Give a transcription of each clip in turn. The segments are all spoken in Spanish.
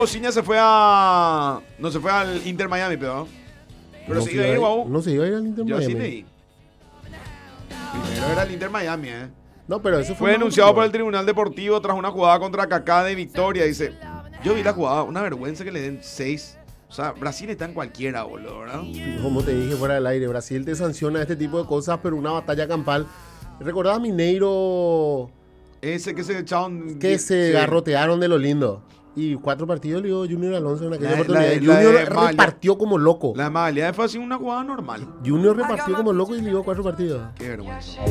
Ciña se fue a... No se fue al Inter Miami, pero No se iba a ir, guau. No se iba a ir al Inter Yo Miami. sí leí. Primero era el Inter Miami, No, pero eso Fue denunciado por el Tribunal Deportivo tras una jugada contra Kaká de Victoria. Dice, yo vi la jugada, una vergüenza que le den 6. O sea, Brasil está en cualquiera, boludo, ¿verdad? Como te dije fuera del aire, Brasil te sanciona este tipo de cosas, pero una batalla campal. ¿Recordás a Mineiro Ese que se echaron... que se sí. garrotearon de lo lindo? Y 4 partidos le dio Junior Alonso en aquella La oportunidad. de Junior Maglia. repartió como loco. La modalidad fue así una jugada normal. Junior repartió como loco y le dio 4 partidos. Qué vergüenza.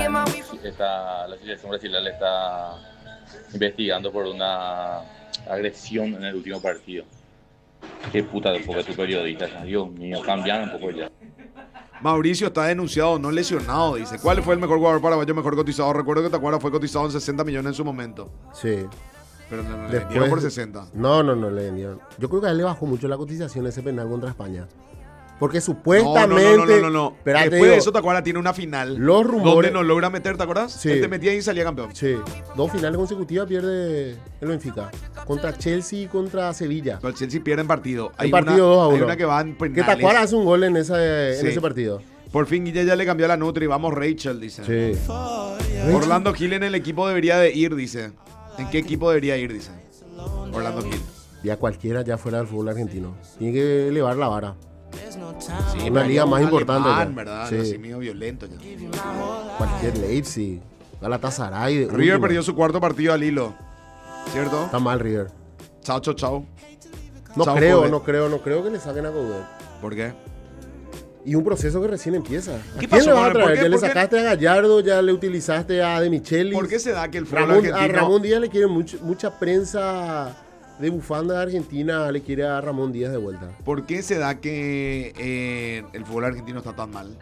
La selección brasileña le está investigando por una agresión en el último partido. Qué puta de poco tu periodista. Dios mío, cambian un poco ya. Mauricio está denunciado, no lesionado, dice. ¿Cuál fue el mejor jugador paraguayo mejor cotizado? Recuerdo que te acuerdas, fue cotizado en 60 millones en su momento. Sí. Pero no le Después- vendieron por 60. No le vendieron. Yo creo que a él le bajó mucho la cotización ese penal contra España. Porque supuestamente... No. Espérate, Después de digo, eso, ¿te acuerdas? Tiene una final. Los rumores- Donde no logra meter, ¿te acuerdas? Sí. Él te metía y salía campeón. Sí, 2 finales consecutivas pierde el Benfica. Contra Chelsea y contra Sevilla. Pero el Chelsea pierde en partido. El partido 2-1. Hay una que va en Que penales. Tacuara hace un gol en ese Sí. partido. Por fin Guille ya le cambió a la Nutri. Vamos Rachel, dice. Sí. Orlando Gil en el equipo debería de ir, dice. ¿En qué equipo debería ir, dice? Orlando Gil. Ya cualquiera ya fuera del fútbol argentino. Tiene que elevar la vara. Sí, Una liga más importante alemán, ya. ¿verdad? Sí. Así medio violento ya. Cualquier Leipzig. Galatasaray. de River última. perdió su cuarto partido al hilo. ¿Cierto? Está mal River. Chao, chao, chao. No Chao, creo, Coudet. no creo que le saquen a Coudet. ¿Por qué? Y un proceso que recién empieza. ¿A ¿Qué quién pasó le vas con a el- por traer? qué- Ya le por qué? sacaste a Gallardo, ya le utilizaste a De Michelis. ¿Por qué se da que el fútbol A argentino... Ramón Díaz le quiere mucha prensa de bufanda de Argentina, le quiere a Ramón Díaz de vuelta. ¿Por qué se da que el fútbol argentino está tan mal?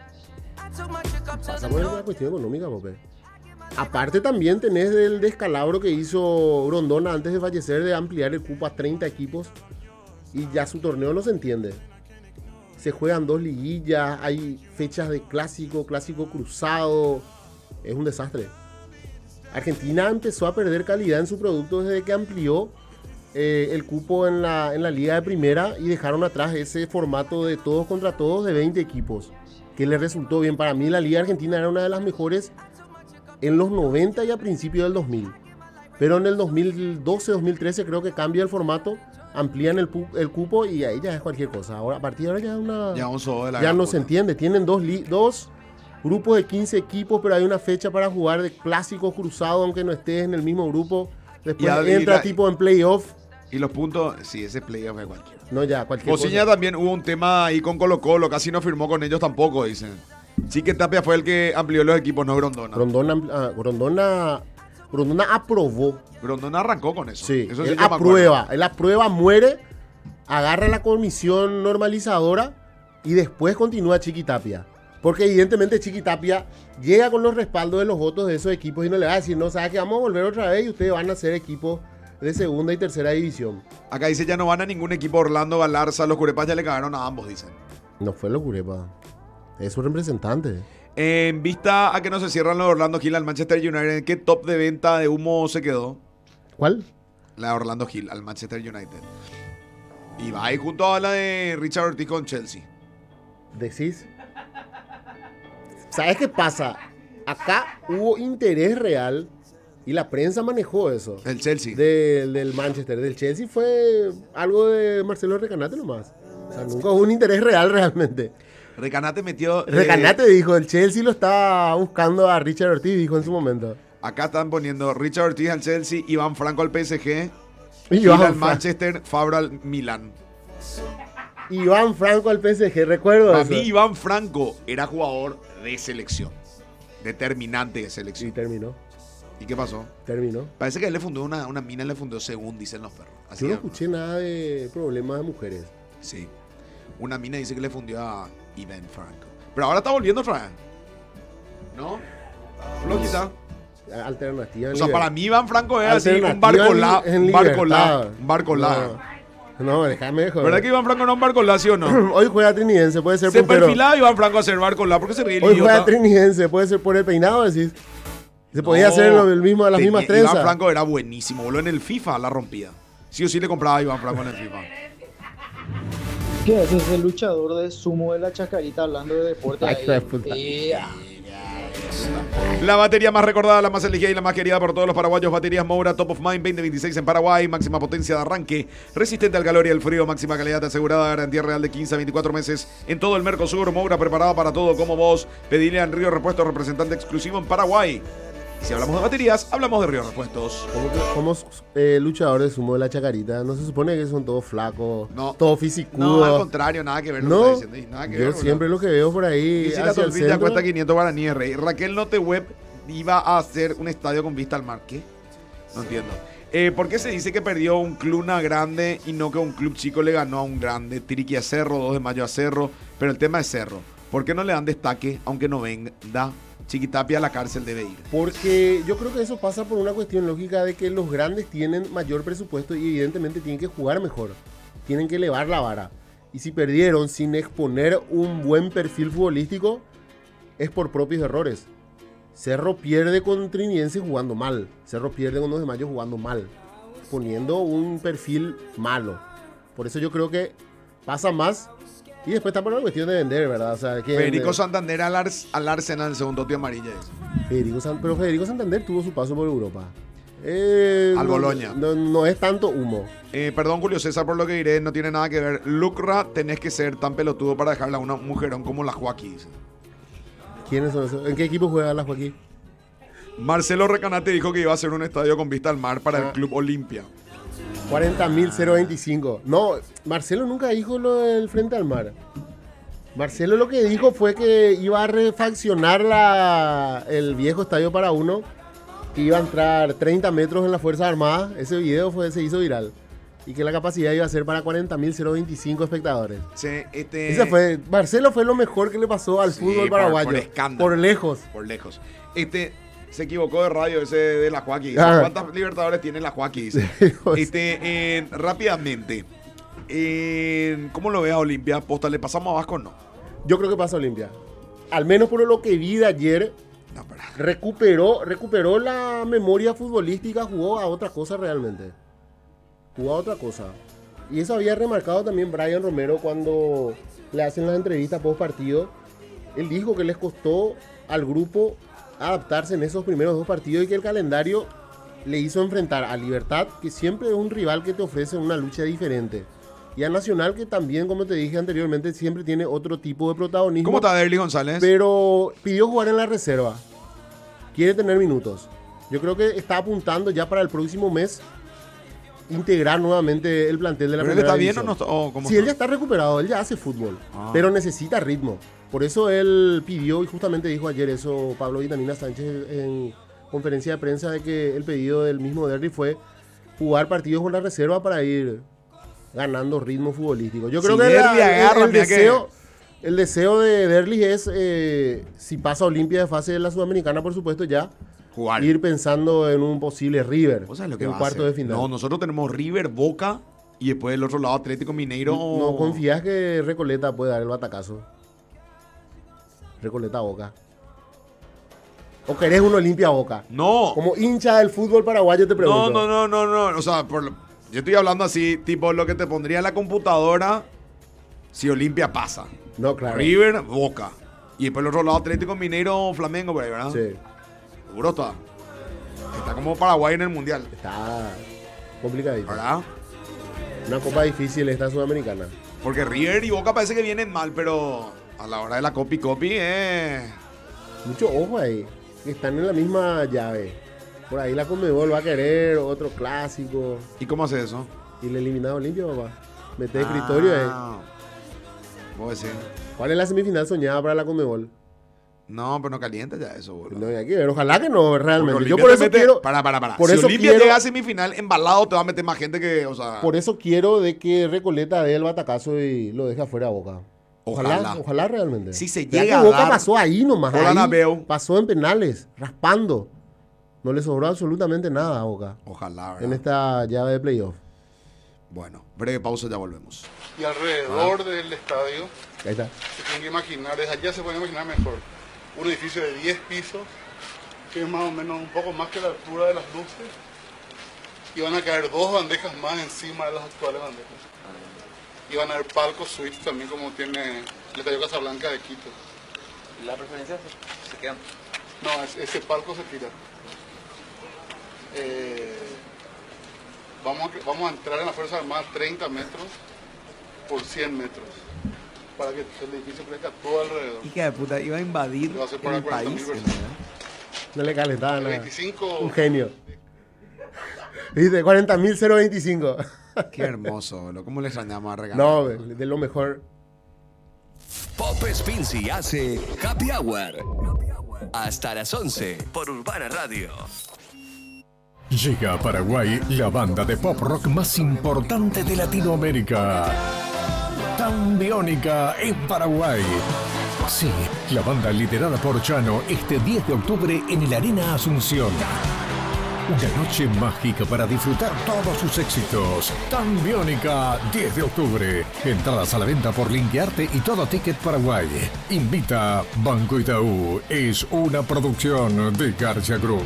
Pasa por una cuestión económica, Pope. Aparte también tenés del descalabro que hizo Grondona antes de fallecer de ampliar el cupo a 30 equipos y ya su torneo no se entiende. Se juegan 2 liguillas, hay fechas de clásico cruzado. Es un desastre. Argentina empezó a perder calidad en su producto desde que amplió el cupo en la liga de primera y dejaron atrás ese formato de todos contra todos de 20 equipos, que les resultó bien. Para mí la liga argentina era una de las mejores en los 90 y a principios del 2000. Pero en el 2012-2013 creo que cambia el formato, amplían el cupo y ahí ya es cualquier cosa. Ahora, a partir de ahora ya es una... Ya un solo de la Ya gran no puta. se entiende. Tienen dos grupos de 15 equipos, pero hay una fecha para jugar de clásicos cruzados, aunque no estés en el mismo grupo. Después Y entra la- tipo en playoff. Y los puntos, sí, ese playoff es cualquiera. No, ya, cualquier Bociña cosa. también hubo un tema ahí con Colo Colo, casi no firmó con ellos tampoco, dicen. Sí que Tapia fue el que amplió los equipos, no Grondona. Grondona aprobó. Grondona arrancó con eso. Sí, Eso él yo me aprueba. Él aprueba, muere, agarra la comisión normalizadora y después continúa Chiqui Tapia. Porque evidentemente Chiqui Tapia llega con los respaldos de los votos de esos equipos y no le va a decir, no, sabes que vamos a volver otra vez y ustedes van a ser equipos de segunda y tercera división. Acá dice ya no van a ningún equipo. Orlando, Galarza, los Curepas ya le cagaron a ambos, dicen. No fue locura, pa. Es su representante. En vista a que no se cierran los de Orlando Gil al Manchester United, ¿en qué top de venta de humo se quedó? ¿Cuál? La de Orlando Gil al Manchester United. Y va ahí junto a la de Richard Ortiz con Chelsea. Decís. ¿Sabes qué pasa? Acá hubo interés real y la prensa manejó eso. El Chelsea. Del Manchester. Del Chelsea fue algo de Marcelo Recanate nomás. O sea, nunca hubo un interés real realmente. Recanate metió... Recanate dijo, el Chelsea lo estaba buscando a Richard Ortiz, dijo en su momento. Acá están poniendo Richard Ortiz al Chelsea, Iván Franco al PSG, Y Gil al Iván, Manchester, Fabra al Milan. Iván Franco al PSG, recuerdo Para eso. mí Iván Franco era jugador de selección. Determinante de Y selección. terminó. ¿Y qué pasó? Terminó. Parece que él le fundó una mina, le fundó según dicen los perros. Así Yo no que- escuché nada de problemas de mujeres. Sí. Una mina dice que le fundió a Iván Franco. Pero ahora está volviendo otra vez. ¿No? Lo quizá. Alternativa. O sea, para mí Iván Franco es así un Alternativa barcolá. en Un barcolá. libertad. Un barcolá. No, déjame joder. ¿Verdad que Iván Franco no es un barcolá, sí o no? Hoy juega Trinidense, puede ser Se puntero. perfilaba Iván Franco a ser barcolá porque se ríe el Hoy juega idiota. Trinidense, puede ser por el peinado, decís. Se podía hacer el mismo, las mismas Iván trenzas. Franco era buenísimo, boludo. En el FIFA la rompía. sí o sí le compraba a Iván Franco en el FIFA. ¿Qué haces el luchador de sumo de la Chacarita hablando de deporte Ay, ahí? hijo de puta. La batería más recordada, la más elegida y la más querida por todos los paraguayos. Baterías Moura Top of Mind 2026 en Paraguay. Máxima potencia de arranque, resistente al calor y al frío. Máxima calidad asegurada, garantía real de 15 a 24 meses en todo el Mercosur. Moura preparada para todo como vos. Pedile a Río Repuestos, representante exclusivo en Paraguay. Si hablamos de baterías, hablamos de Río Repuestos. Somos luchadores de sumo de la Chacarita. No se supone que son todos flacos, No. todos fisicudos. No, al contrario, nada que ver. No, Lo que está diciendo, nada que yo ver, siempre lo que veo por ahí Y si la hacia el tortilla centro, cuesta 500 guaraníes, rey. Raquel Noteweb iba a hacer un estadio con vista al mar. ¿Qué? No entiendo. ¿Por qué se dice que perdió un club grande y no que un club chico le ganó a un grande? Tiriqui a Cerro, 2 de mayo a Cerro. Pero el tema es Cerro. ¿Por qué no le dan destaque aunque no venga? Chiquitapia a la cárcel debe ir. porque yo creo que eso pasa por una cuestión lógica de que los grandes tienen mayor presupuesto y evidentemente tienen que jugar mejor. Tienen que elevar la vara. Y si perdieron sin exponer un buen perfil futbolístico, es por propios errores. Cerro pierde con Trinidense jugando mal. Cerro pierde con 2 de mayo jugando mal. Poniendo un perfil malo. Por eso yo creo que pasa más. Y después está por una cuestión de vender, ¿verdad? O sea, que Federico Santander al Arsenal, el segundo tío amarilla. pero Federico Santander tuvo su paso por Europa. Al Boloña. No es tanto humo. Perdón, Julio César, por lo que diré, no tiene nada que ver. Lucra, tenés que ser tan pelotudo para dejarla a una mujerón como la Joaquín. ¿Quiénes son esos? ¿En qué equipo juega la Joaquín? Marcelo Recanate dijo que iba a hacer un estadio con vista al mar para el Club Olimpia. 40.025. No, Marcelo nunca dijo lo del frente al mar. Marcelo lo que dijo fue que iba a refaccionar el viejo Estadio para Uno, que iba a entrar 30 metros en las Fuerzas Armadas. Ese video se hizo viral. Y que la capacidad iba a ser para 40.025 espectadores. Sí, Marcelo fue lo mejor que le pasó al fútbol paraguayo. Por escándalo. Por lejos. Por lejos. Se equivocó de radio ese de la Joaquín. Ah. ¿Cuántas Libertadores tiene la Joaquín? Rápidamente. ¿Cómo lo ve a Olimpia? Posta, ¿le pasamos a Vasco o no? Yo creo que pasa Olimpia. Al menos por lo que vi de ayer, No, pero... recuperó la memoria futbolística, jugó a otra cosa realmente. Jugó a otra cosa. Y eso había remarcado también Brian Romero cuando le hacen las entrevistas post partido. Él dijo que les costó al grupo adaptarse en esos primeros 2 partidos y que el calendario le hizo enfrentar a Libertad, que siempre es un rival que te ofrece una lucha diferente, y a Nacional, que también, como te dije anteriormente, siempre tiene otro tipo de protagonismo. ¿Cómo está Derly González? Pero pidió jugar en la reserva. Quiere tener minutos. Yo creo que está apuntando ya para el próximo mes integrar nuevamente el plantel de la ¿Pero él primera está bien división. o no está? ¿Cómo Sí, está? él ya está recuperado, él ya hace fútbol, pero necesita ritmo. Por eso él pidió, y justamente dijo ayer eso Pablo Vitamina Sánchez en conferencia de prensa, de que el pedido del mismo Derry fue jugar partidos con la reserva para ir ganando ritmo futbolístico. Yo creo Si que Derby agarra, el deseo de Derly es, si pasa Olimpia de fase de la Sudamericana, por supuesto, ya Jugar. ir pensando en un posible River, ¿Vos sabés lo que en va a cuarto hacer? de final. No, nosotros tenemos River, Boca y después del otro lado Atlético Mineiro. ¿No confías que Recoleta puede dar el batacazo? Recoleta Boca. ¿O querés un Olimpia Boca? No. Como hincha del fútbol paraguayo te pregunto. No. O sea, yo estoy hablando así, tipo lo que te pondría en la computadora si Olimpia pasa. No, claro. River, Boca. Y después del otro lado Atlético Mineiro, Flamengo, por ahí, ¿verdad? Sí, Seguro está. Está como Paraguay en el Mundial, está complicadito. ¿verdad? Una copa difícil esta sudamericana. Porque River y Boca parece que vienen mal, pero a la hora de la copy, Mucho ojo ahí, que están en la misma llave. Por ahí la Conmebol va a querer otro clásico. ¿Y cómo hace eso? Y le eliminado Olimpia, papá. Mete escritorio ahí. Vos decís. ¿Cuál es la semifinal soñada para la Conmebol? No, pero no calienta ya eso, boludo. No hay que ver, ojalá que no, realmente. Porque Yo Olimpia por te eso mete- quiero. Para. Por Si eso Olimpia quiero- llega a semifinal embalado, te va a meter más gente que, o sea... Por eso quiero de que Recoleta dé el batacazo y lo deje afuera a Boca. Ojalá. Ojalá realmente. Si se Ya llega que a Boca dar pasó ahí nomás. por ahí Anabeu. pasó en penales, raspando. No le sobró absolutamente nada a Boca Ojalá, ¿verdad? en esta llave de playoff. Bueno, breve pausa, ya volvemos. Y alrededor del estadio, Ahí está. se tienen que imaginar, desde allá se puede imaginar mejor, un edificio de 10 pisos, que es más o menos un poco más que la altura de las luces, y van a caer 2 bandejas más encima de las actuales bandejas. Y van a haber palcos suites también como tiene el Estadio Casablanca de Quito. ¿La preferencia se quedan? No, ese palco se tira. Vamos a entrar en la Fuerza Armada 30 metros por 100 metros para que el edificio crezca todo alrededor. Hija de puta, iba a invadir Va a ser para el 40.000 país. personas. No le calentaba El nada. 25... Un genio. Dice 40.025. Qué hermoso, boludo. ¿Cómo le extrañamos a regalar? No, de lo mejor. Pop Spincy hace Happy Hour. Hasta las 11 por Urbana Radio. Llega a Paraguay la banda de pop rock más importante de Latinoamérica. Tambiónica en Paraguay. Sí, la banda liderada por Chano este 10 de octubre en el Arena Asunción. Una noche mágica para disfrutar todos sus éxitos. Tambiónica, 10 de octubre. Entradas a la venta por Linkearte y Todo Ticket Paraguay. Invita Banco Itaú. Es una producción de García Group.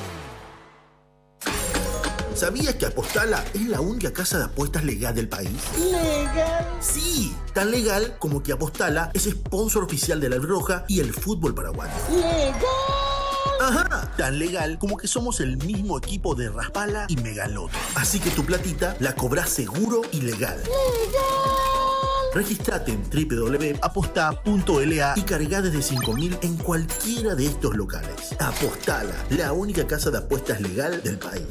¿Sabías que Apostala es la única casa de apuestas legal del país? ¿Legal? Sí, tan legal como que Apostala es sponsor oficial de la Roja y el fútbol paraguayo. ¡Legal! Ajá, tan legal como que somos el mismo equipo de Raspala y Megaloto. Así que tu platita la cobrás seguro y legal. Registrate en www.aposta.la y cargá desde 5.000 en cualquiera de estos locales. Apostala, la única casa de apuestas legal del país.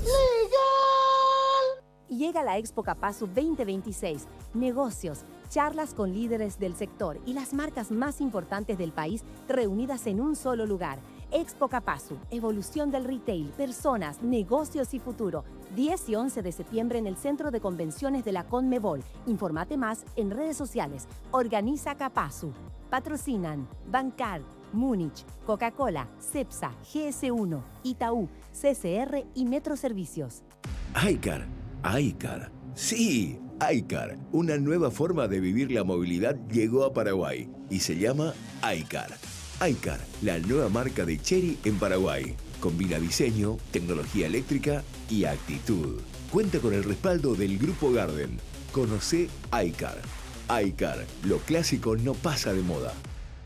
Llega la Expo Capazu 2026. Negocios, charlas con líderes del sector y las marcas más importantes del país reunidas en un solo lugar. Expo Capazu, evolución del retail, personas, negocios y futuro. 10 y 11 de septiembre en el Centro de Convenciones de la Conmebol. Informate más en redes sociales. Organiza Capazu. Patrocinan Bancar, Múnich, Coca-Cola, Cepsa, GS1, Itaú, CCR y Metro Servicios. iCar. Sí, iCar. Una nueva forma de vivir la movilidad llegó a Paraguay y se llama iCar. iCar, la nueva marca de Chery en Paraguay. Combina diseño, tecnología eléctrica y actitud. Cuenta con el respaldo del Grupo Garden. Conoce iCar. iCar, lo clásico no pasa de moda.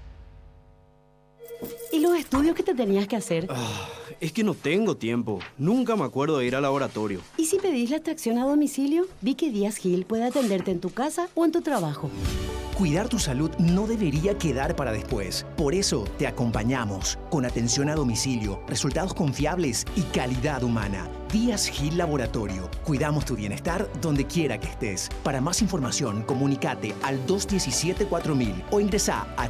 ¿Y los estudios que te tenías que hacer? Es que no tengo tiempo. Nunca me acuerdo de ir al laboratorio. ¿Y si pedís la extracción a domicilio? Vi que Díaz Gil puede atenderte en tu casa o en tu trabajo. Cuidar tu salud no debería quedar para después. Por eso te acompañamos con atención a domicilio, resultados confiables y calidad humana. Díaz Gil Laboratorio. Cuidamos tu bienestar donde quiera que estés. Para más información, comunícate al 217-4000 o ingresa a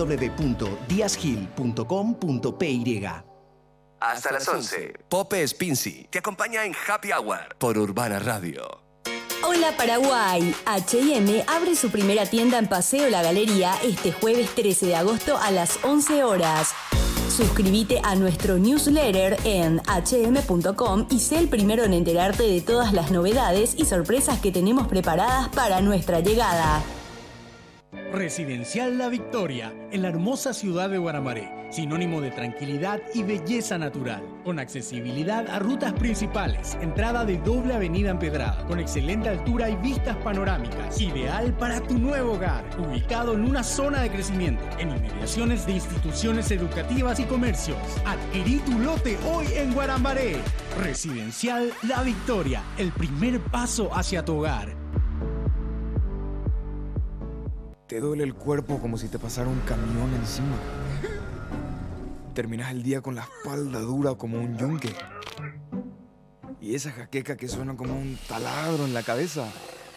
www.diazgil.com.py. Hasta las 11. Pope Spincy te acompaña en Happy Hour por Urbana Radio. Hola Paraguay. H&M abre su primera tienda en Paseo La Galería este jueves 13 de agosto a las 11 horas. Suscríbete a nuestro newsletter en hm.com y sé el primero en enterarte de todas las novedades y sorpresas que tenemos preparadas para nuestra llegada. Residencial La Victoria, en la hermosa ciudad de Guaramaré, sinónimo de tranquilidad y belleza natural, con accesibilidad a rutas principales, entrada de doble avenida empedrada, con excelente altura y vistas panorámicas, ideal para tu nuevo hogar, ubicado en una zona de crecimiento, en inmediaciones de instituciones educativas y comercios. Adquirí tu lote hoy en Guaramaré. Residencial La Victoria, el primer paso hacia tu hogar. Te duele el cuerpo como si te pasara un camión encima. Terminas el día con la espalda dura como un yunque. Y esa jaqueca que suena como un taladro en la cabeza.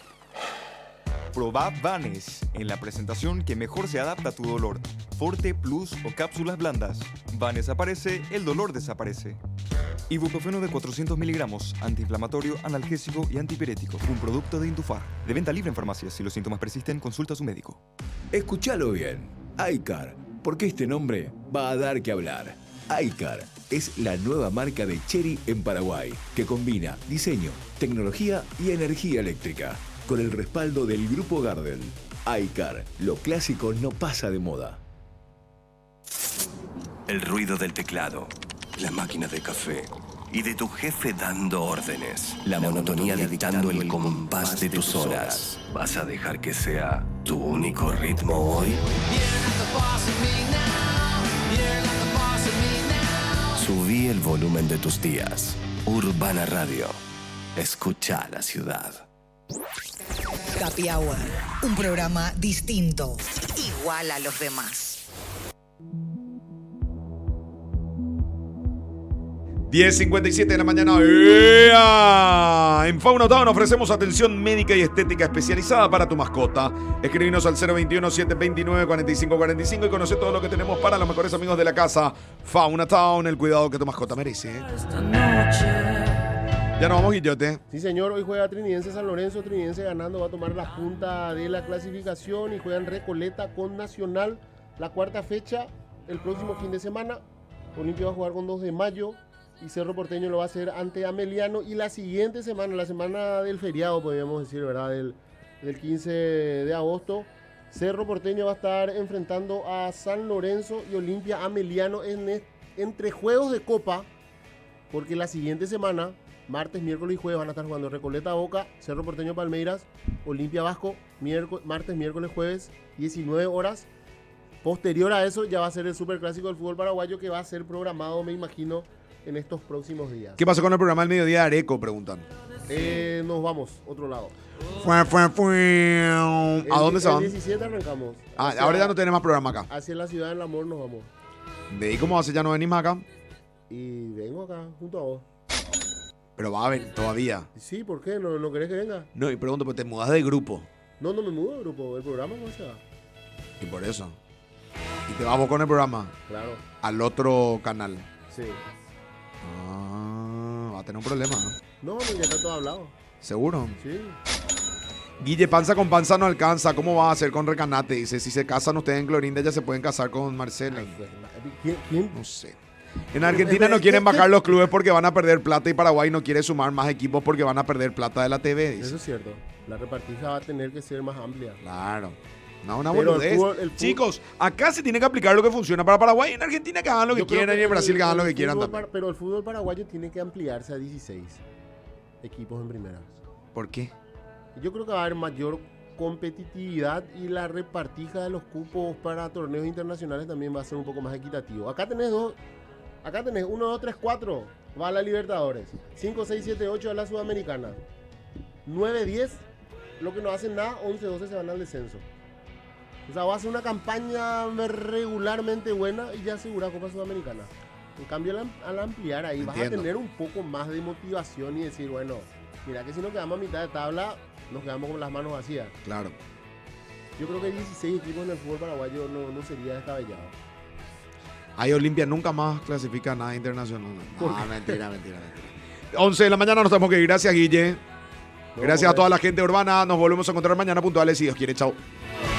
Probá Vanes en la presentación que mejor se adapta a tu dolor. Forte Plus o cápsulas blandas. Vanes aparece, el dolor desaparece. Ibuprofeno de 400 miligramos, antiinflamatorio, analgésico y antipirético. Un producto de Intufar. De venta libre en farmacias. Si los síntomas persisten, consulta a su médico. Escúchalo bien. iCar, porque este nombre va a dar que hablar. iCar es la nueva marca de Chery en Paraguay, que combina diseño, tecnología y energía eléctrica, con el respaldo del Grupo Garden. iCar, lo clásico no pasa de moda. El ruido del teclado, la máquina de café, y de tu jefe dando órdenes. La monotonía dictando el compás de tus horas. ¿Vas a dejar que sea tu único ritmo hoy? Subí el volumen de tus días. Urbana Radio. Escucha la ciudad. Happy Hour, un programa distinto, igual a los demás. 10:57 de la mañana. ¡Ea! En Fauna Town ofrecemos atención médica y estética especializada para tu mascota. Escribinos al 021-729-4545 y conoce todo lo que tenemos para los mejores amigos de la casa. Fauna Town, el cuidado que tu mascota merece. Ya nos vamos, Guillote. Sí, señor. Hoy juega Trinidense San Lorenzo. Trinidense ganando va a tomar la punta de la clasificación y juegan Recoleta con Nacional. La cuarta fecha, el próximo fin de semana. Olimpia va a jugar con 2 de mayo. Y Cerro Porteño lo va a hacer ante Ameliano. Y la siguiente semana, la semana del feriado, podríamos decir, ¿verdad? Del 15 de agosto, Cerro Porteño va a estar enfrentando a San Lorenzo y Olimpia Ameliano entre juegos de Copa. Porque la siguiente semana, martes, miércoles y jueves, van a estar jugando Recoleta Boca, Cerro Porteño Palmeiras, Olimpia Vasco, martes, miércoles, jueves, 19 horas. Posterior a eso, ya va a ser el superclásico del fútbol paraguayo que va a ser programado, me imagino, en estos próximos días. ¿Qué pasó con el programa del mediodía de Areco? Preguntan. Nos vamos, otro lado. ¿A dónde se van? El 17 arrancamos. Ahora ya no tenemos más programa acá. Hacia la Ciudad del Amor nos vamos. ¿De ahí cómo hace? ¿Ya no venís más acá? Y vengo acá, junto a vos. Pero va a venir todavía. Sí, ¿por qué? ¿No querés que venga? No, y pregunto, ¿pues te mudas de grupo? No me mudo de grupo. El programa no se va. Y por eso. ¿Y te vamos con el programa? Claro. Al otro canal. Sí. Va a tener un problema. No, ya está todo hablado. ¿Seguro? Sí. Guille, panza con panza no alcanza. ¿Cómo va a hacer con Recanate? Dice, si se casan ustedes en Clorinda, ya se pueden casar con Marcela. ¿Quién? No sé. En Argentina no quieren bajar los clubes porque van a perder plata y Paraguay no quiere sumar más equipos porque van a perder plata de la TV. Dice. Eso es cierto. La repartija va a tener que ser más amplia. Claro. No, una boludez. Chicos, acá se tiene que aplicar lo que funciona para Paraguay. En Argentina que hagan lo que quieran y en Brasil que hagan lo que quieran también. Pero el fútbol paraguayo tiene que ampliarse a 16 equipos en primera. ¿Por qué? Yo creo que va a haber mayor competitividad y la repartija de los cupos para torneos internacionales también va a ser un poco más equitativo. Acá tenés 1, 2, 3, 4 va a la Libertadores, 5, 6, 7, 8 a la Sudamericana, 9, 10 lo que no hacen nada, 11, 12 se van al descenso. O sea, va a ser una campaña regularmente buena y ya asegura Copa Sudamericana. En cambio, al ampliar ahí vas a tener un poco más de motivación y decir, bueno, mira que si nos quedamos a mitad de tabla, nos quedamos con las manos vacías. Claro. Yo creo que 16 equipos en el fútbol paraguayo no sería descabellado. Ahí Olimpia nunca más clasifica nada internacional. No, mentira. 11 de la mañana nos tenemos que ir. Gracias, Guille. Gracias a toda la gente urbana. Nos volvemos a encontrar mañana puntuales, si Dios quiere. Chao.